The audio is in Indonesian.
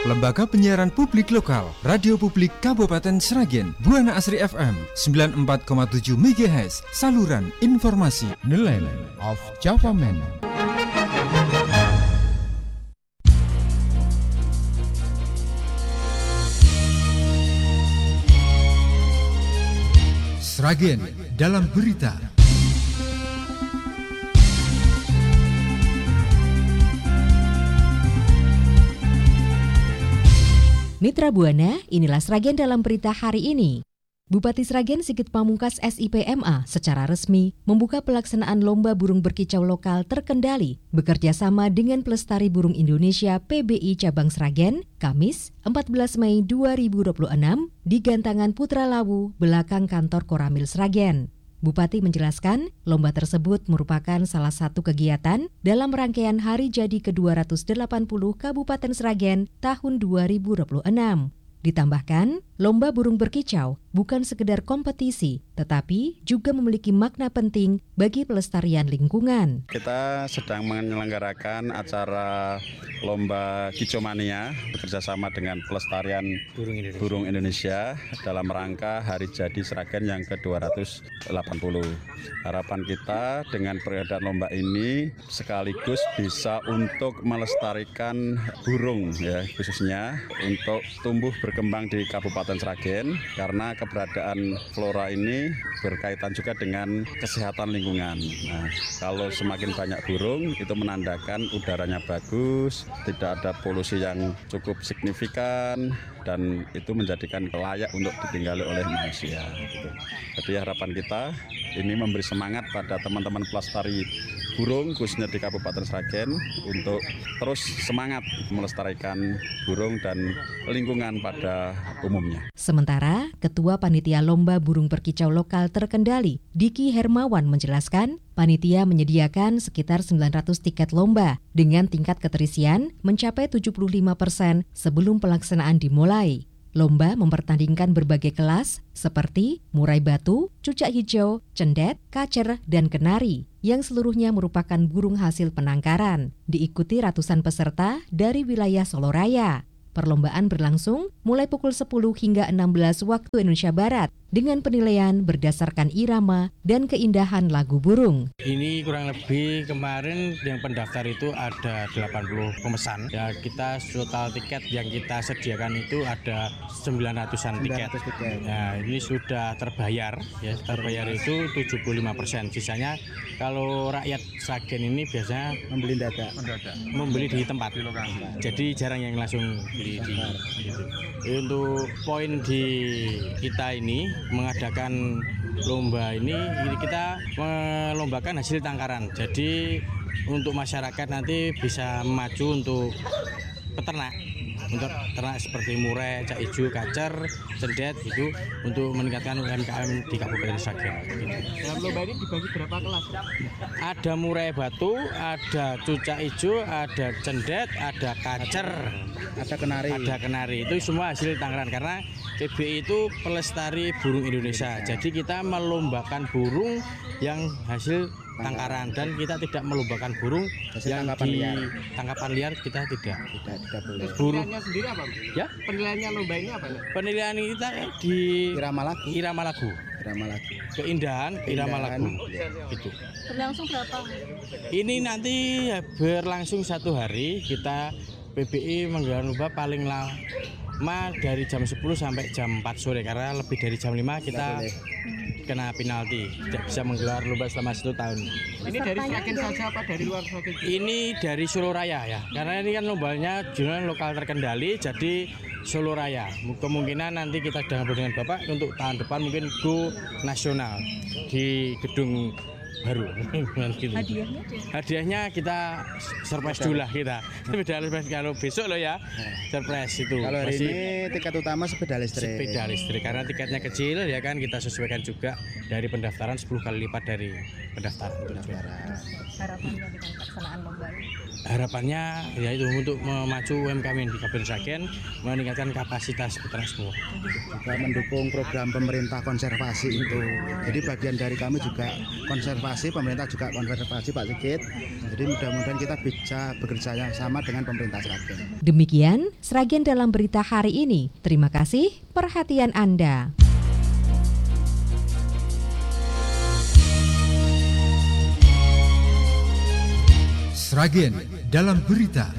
Lembaga Penyiaran Publik Lokal, Radio Publik Kabupaten Sragen, Buana Asri FM 94,7 MHz, saluran informasi. The Land of Java Man. Sragen dalam berita. Mitra Buana, inilah Sragen dalam berita hari ini. Bupati Sragen Sigit Pamungkas SIPMA secara resmi membuka pelaksanaan Lomba Burung Berkicau Lokal Terkendali bekerja sama dengan Pelestari Burung Indonesia PBI Cabang Sragen, Kamis 14 Mei 2026 di Gantangan Putra Lawu, belakang kantor Koramil Sragen. Bupati menjelaskan, lomba tersebut merupakan salah satu kegiatan dalam rangkaian Hari Jadi ke-280 Kabupaten Sragen tahun 2026. Ditambahkan, lomba burung berkicau bukan sekedar kompetisi, tetapi juga memiliki makna penting bagi pelestarian lingkungan. Kita sedang menyelenggarakan acara Lomba Kicau Mania bekerjasama dengan Pelestarian Burung Indonesia dalam rangka Hari Jadi Sragen yang ke-280. Harapan kita dengan peredaran lomba ini sekaligus bisa untuk melestarikan burung, ya, khususnya untuk tumbuh berkembang di Kabupaten Sragen, karena keberadaan flora ini berkaitan juga dengan kesehatan lingkungan. Nah, kalau semakin banyak burung itu menandakan udaranya bagus, tidak ada polusi yang cukup signifikan, dan itu menjadikan layak untuk ditinggali oleh manusia. Jadi harapan kita ini memberi semangat pada teman-teman pelestari burung khususnya di Kabupaten Sragen untuk terus semangat melestarikan burung dan lingkungan pada umumnya. Sementara, Ketua Panitia Lomba Burung Berkicau Lokal Terkendali, Diki Hermawan menjelaskan, panitia menyediakan sekitar 900 tiket lomba dengan tingkat keterisian mencapai 75% sebelum pelaksanaan dimulai. Lomba mempertandingkan berbagai kelas seperti murai batu, cucak hijau, cendet, kacer, dan kenari yang seluruhnya merupakan burung hasil penangkaran. Diikuti ratusan peserta dari wilayah Solo Raya. Perlombaan berlangsung mulai pukul 10 hingga 16 waktu Indonesia Barat dengan penilaian berdasarkan irama dan keindahan lagu burung. Ini kurang lebih kemarin yang pendaftar itu ada 80 pemesan. Ya, kita total tiket yang kita sediakan itu ada 900-an tiket. Nah, ini sudah terbayar, ya, terbayar itu 75%. Sisanya kalau rakyat Sragen ini biasanya membeli di tempat. Jadi jarang yang langsung beli gitu. Untuk poin di kita ini mengadakan lomba ini kita melombakan hasil tangkaran. Jadi untuk masyarakat nanti bisa maju untuk peternak. Untuk ternak seperti murai, cak hijau, kacer, cendet itu untuk meningkatkan UMKM di Kabupaten Sragen. Dalam lomba ini dibagi berapa kelas? Ada murai batu, ada cucak hijau, ada cendet, ada kacer, ada kenari. Itu semua hasil tangkaran karena PBI itu pelestari burung Indonesia. Jadi kita melombakan burung yang hasil tangkaran dan kita tidak melombakan burung yang di tangkapan liar, kita tidak boleh. Penilaiannya sendiri apa? Ya? Penilaiannya lomba ini apa? Penilaian kita di irama lagu. Keindahan irama lagu. Gitu. Berlangsung berapa? Ini nanti berlangsung 1 hari. Kita PBI menggelar lomba paling lama dari jam 10 sampai jam 4 sore karena lebih dari jam 5 kita kena penalti, tidak bisa menggelar lomba selama 1 tahun. Ini dari Sragen saja apa dari luar Sragen? Ini dari Solo Raya, ya, karena ini kan lombanya jurnal lokal terkendali, jadi Solo Raya. Kemungkinan nanti kita sudah ngobrol dengan Bapak untuk tahun depan mungkin go nasional di gedung baru. Hadiahnya kita surprise dulu lah kita. Sepeda listrik kalau besok loh ya. Surprise itu. Kalau hari ini tiket utama sepeda listrik. Karena tiketnya kecil ya kan, kita sesuaikan juga dari pendaftaran 10 kali lipat dari pendaftaran. Harapannya dengan pelaksanaan lomba ini? Harapannya ya itu untuk memacu UMKM di Kabupaten Sragen, meningkatkan kapasitas peternak semua. Juga mendukung program pemerintah konservasi itu. Jadi bagian dari kami juga konservasi konservasi, pemerintah juga konservasi Pak Sigit. Jadi mudah-mudahan kita bisa bekerja sama dengan pemerintah Sragen. Demikian Sragen dalam berita hari ini. Terima kasih perhatian Anda. Sragen dalam berita.